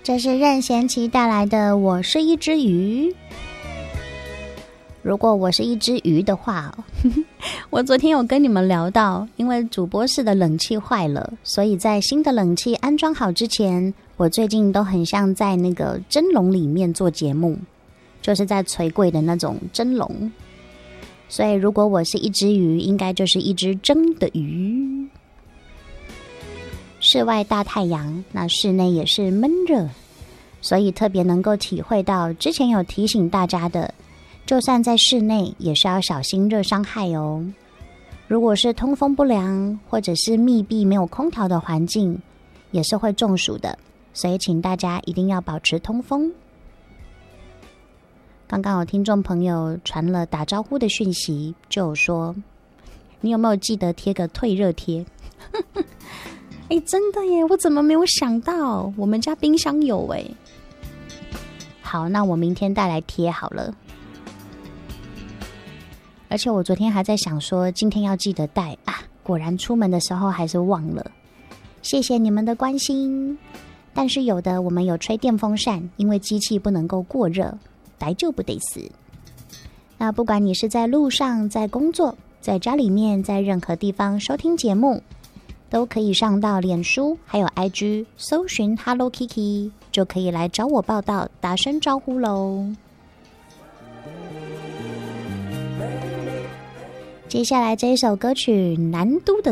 这是任贤齐带来的《我是一只鱼》。如果我是一只鱼的话，我昨天有跟你们聊到，因为主播室的冷气坏了，所以在新的冷气安装好之前，我最近都很像在那个蒸笼里面做节目，就是在橱柜的那种蒸笼。所以如果我是一只鱼，应该就是一只蒸的鱼。室外大太阳，那室内也是闷热，所以特别能够体会到之前有提醒大家的，就算在室内也是要小心热伤害哦。如果是通风不良或者是密闭没有空调的环境，也是会中暑的，所以请大家一定要保持通风。刚刚有听众朋友传了打招呼的讯息，就有说你有没有记得贴个退热贴？真的耶，我怎么没有想到？我们家冰箱有耶。好，那我明天带来贴好了。而且我昨天还在想说今天要记得带啊，果然出门的时候还是忘了。谢谢你们的关心。但是有的我们有吹电风扇，因为机器不能够过热，大丈夫です。那不管你是在路上、在工作、在家里面、在任何地方收听节目，都可以上到脸书还有 IG 搜寻 Hello Kiki， 就可以来找我报道，打声招呼咯。接下来这一首歌曲《南都的